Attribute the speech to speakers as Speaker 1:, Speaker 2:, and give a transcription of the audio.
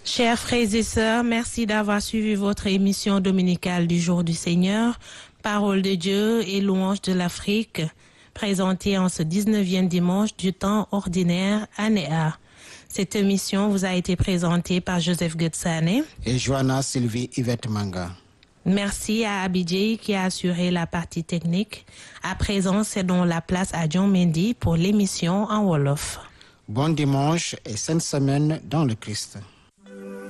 Speaker 1: Chers frères et sœurs, merci d'avoir suivi votre émission dominicale du Jour du Seigneur, Parole de Dieu et louange de l'Afrique, présentée en ce 19e dimanche du temps ordinaire, année A. Cette émission vous a été présentée par Joseph Getsane
Speaker 2: et Joanna Sylvie Yvette Manga.
Speaker 1: Merci à Abidjay qui a assuré la partie technique. À présent, cédons la place à John Mendy pour l'émission en Wolof.
Speaker 2: Bon dimanche et sainte semaine dans le Christ.